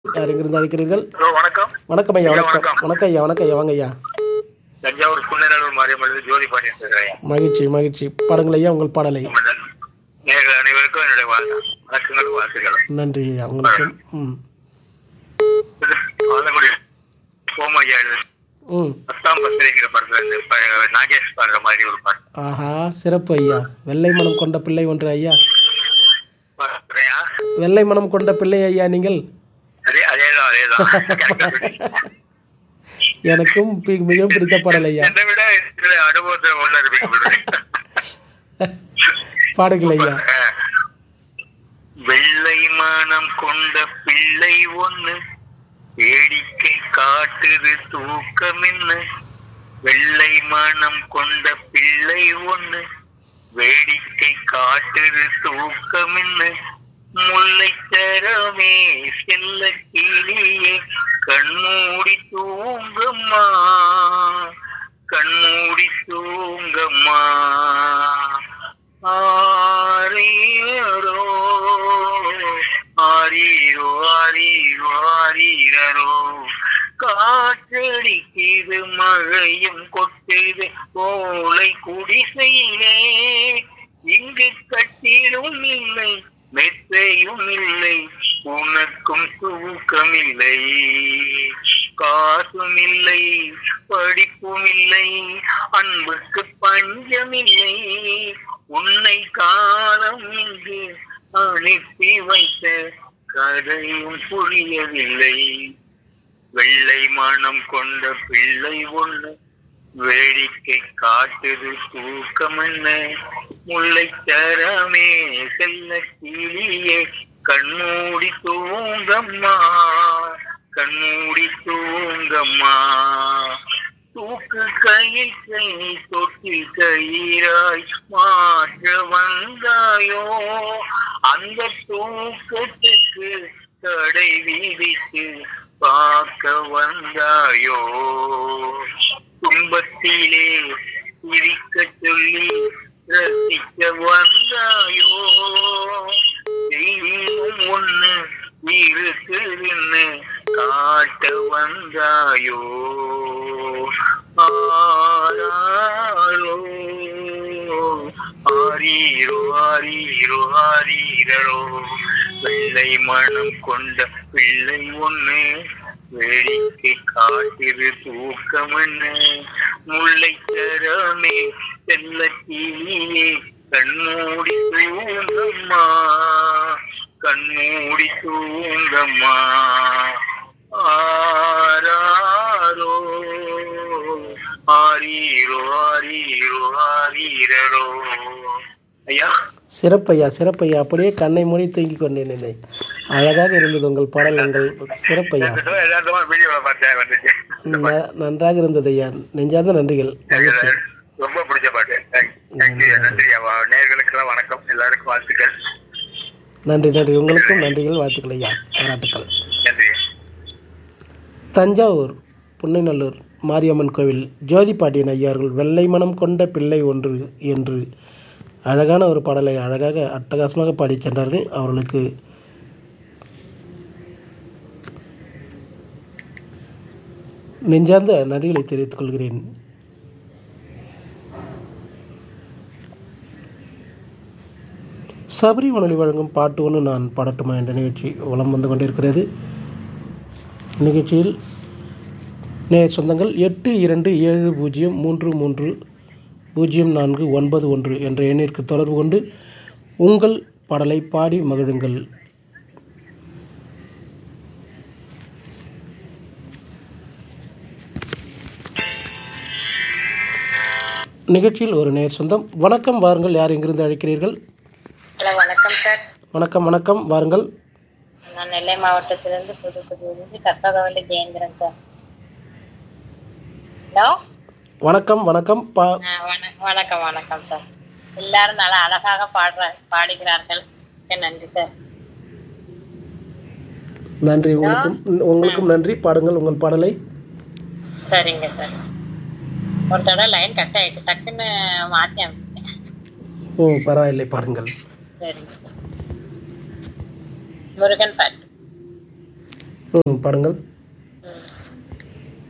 யார் எங்கிருந்து அழைக்கிறீர்கள்? ஹலோ வணக்கம். வணக்கம் ஐயா. ஐயா, வணக்கம் வணக்கம். வணக்கம் ஐயா. வணக்கம் ஐயா. வாங்க ஐயா. தஞ்சாவூர் புன்னநல்லூர் மாரியம்மன் ஜோதி பாண்டியன் பேசுகிறேன். மகிழ்ச்சி மகிழ்ச்சி. பாடுங்கள் ஐயா உங்கள் பாடலை. நேர்கள் அனைவருக்கும் என்னுடைய வணக்கங்களும் வாழ்த்துக்களும். நன்றி ஐயா உங்களுக்கும். ஆலங்குடி கோமையா அஸ்தாம் பத்திரிங்கிற படத்துல இந்த நாகேஷ் பாடுற மாதிரி ஒரு பாட்டு. ஆஹா சிறப்பு ஐயா. வெள்ளை மனம் கொண்ட பிள்ளை ஒன்று ஐயா. பாடுறியா? வெள்ளை மனம் கொண்ட பிள்ளை ஐயா நீங்கள். அதேதான். எனக்கும் மிகவும் பிடித்த பாடல் ஐயா. என்னை விட இதுல அனுபவத்தை உள்ள இருப்பீங்க. பாடுங்கள் ஐயா. வெள்ளை மனம் கொண்ட பிள்ளை ஒண்ணு வேடிக்கை காட்டுது தூக்கம் என்ன. வெள்ளை மனம் கொண்ட பிள்ளை ஒண்ணு வேடிக்கை காட்டுது தூக்கம் என்ன. முல்லைத்தரமே செல்ல கிளியே கண்மூடி தூங்கம்மா கண்மூடி தூங்கம்மா. ஆரீரோ ஆரீரோ ஆரீரோ ஆரீரோ. காற்றடிக்குது மழையும் கொட்டுது கோலை குடிசையிலே. இங்கு கட்டிலும் இல்லை மெத்தையும் இல்லை உனக்கும் தூக்கம் இல்லை. காசும் இல்லை படிப்பும் இல்லை அன்புக்கு பஞ்சமில்லை. உன்னை காலம் இங்கு அனுப்பி வைத்த கதையும் புரியவில்லை. வெள்ளை மனம் கொண்ட பிள்ளை ஒண்ணு வேடிக்கை காட்டுது தூக்கம் என்ன. முல்லைத்தரமே செல்ல கிளியே கண்மூடி தூங்கம்மா கண்மூடி தூங்கம்மா. தூக்கு கையில் கை தொட்டி கயிறாய் மாற்ற வந்தாயோ. அந்த தூக்கத்துக்கு தடை விதித்து பார்க்க வந்தாயோ. துன்பத்திலே சிரிக்க சொல்லி ரசிக்க வந்தாயோ. தெய்வம் ஒண்ணு இருக்குன்னு காட்ட வந்தாயோ. ஆரோ ஆரீரோ ஆரீரோ ஆரீரோ. வெள்ளை மனம் கொண்ட பிள்ளை ஒண்ணு வேடிக்கை காட்டுது தூக்கம் என்ன. முல்லைத்தரமே செல்ல கிளியே கண்மூடி தூங்கம்மா கண்மூடி தூங்கம்மா. ஆரோ ஆரீரோ ஆரீரோ ஆரீரோ. ஐயா சிறப்பையா சிறப்பையா. அப்படியே கண்ணை மூடி தூங்கிக் கொண்டேன். என்னை அழகாக இருந்தது உங்கள் பாடல். உங்கள் சிறப்பையா. நன்றாக இருந்தது ஐயா. நெஞ்சார்ந்த நன்றிகள். ரொம்ப பிடிச்ச பாட்டு. நன்றி. நேயர்களுக்கெல்லாம் வணக்கம். எல்லாருக்கும் வாழ்த்துக்கள். நன்றி நன்றி. உங்களுக்கும் நன்றிகள் வாழ்த்துக்கள் ஐயா. பாராட்டுக்கள். நன்றி. தஞ்சாவூர் புன்னைநல்லூர் மாரியம்மன் கோவில் ஜோதி பாண்டியன் ஐயார்கள் வெள்ளை மனம் கொண்ட பிள்ளை ஒன்று என்று அழகான ஒரு பாடலை அழகாக அட்டகாசமாக பாடி சென்றார்கள். அவர்களுக்கு நெஞ்சார்ந்த நன்றிகளை தெரிவித்துக் கொள்கிறேன். சபரி வானொலி வழங்கும் பாட்டு ஒன்று நான் பாடட்டுமா என்ற நிகழ்ச்சி வலம் வந்து கொண்டிருக்கிறது. நிகழ்ச்சியில் நேர் சொந்தங்கள் 8270330491 என்ற எண்ணிற்கு தொடர்பு கொண்டு உங்கள் பாடலை பாடி மகிழுங்கள். நிகழ்ச்சியில் ஒரு நேர் சொந்தம். வணக்கம், வாருங்கள். யார் எங்கிருந்து அழைக்கிறீர்கள்? ஹலோ வணக்கம் சார். வணக்கம் வணக்கம், வாருங்கள். நான் நெல்லை மாவட்டத்திலிருந்து புதுக்குடியிலிருந்து கற்பகவல்லி ஜெயேந்திரன் சார். ஹலோ வணக்கம் வணக்கம். வணக்கம் வணக்கம் சார். எல்லாரும் நல்லா அழகாக பாடுகிறார்கள். நன்றி சார். நன்றி. உங்களுக்கும் நன்றி. பாடுங்கள் உங்கள் பாடலை. சரிங்க சார். ஒரு தடவை லைன் கட் ஆயிட்டு டக்குன்னு மாற்றி அனுப்பிட்டேன். பரவாயில்லை, பாடுங்கள். சரிங்க சார். முருகன் பாட்டு. பாடுங்கள்.